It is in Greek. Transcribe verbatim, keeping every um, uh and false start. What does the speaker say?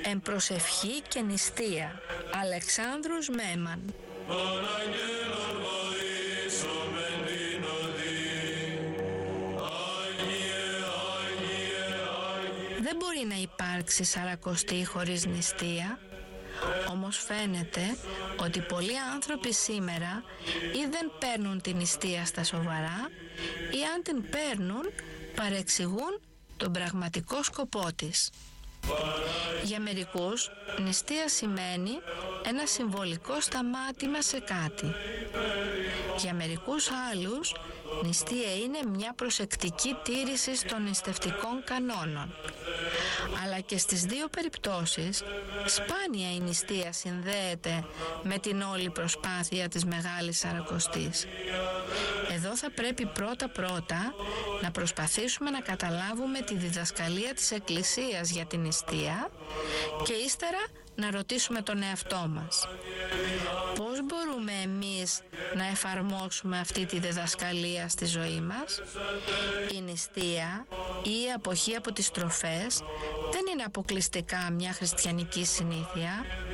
Εμπροσευχή και νηστεία. Αλεξάνδρος Μέμαν. Δεν μπορεί να υπάρξει Σαρακοστή χωρίς νηστεία, όμως φαίνεται ότι πολλοί άνθρωποι σήμερα ή δεν παίρνουν την νηστεία στα σοβαρά ή αν την παίρνουν παρεξηγούν τον πραγματικό σκοπό της. Για μερικούς, νηστεία σημαίνει ένα συμβολικό σταμάτημα σε κάτι. Για μερικούς άλλους, νηστεία είναι μια προσεκτική τήρηση των νηστευτικών κανόνων. Αλλά και στις δύο περιπτώσεις, σπάνια η νηστεία συνδέεται με την όλη προσπάθεια της Μεγάλης Σαρακοστής. Εδώ θα πρέπει πρώτα-πρώτα να προσπαθήσουμε να καταλάβουμε τη διδασκαλία της Εκκλησίας για την νηστεία και ύστερα να ρωτήσουμε τον εαυτό μας. Πώς μπορούμε εμείς να εφαρμόσουμε αυτή τη διδασκαλία στη ζωή μας? Η νηστεία ή η αποχή από τις τροφές δεν είναι αποκλειστικά μια χριστιανική συνήθεια.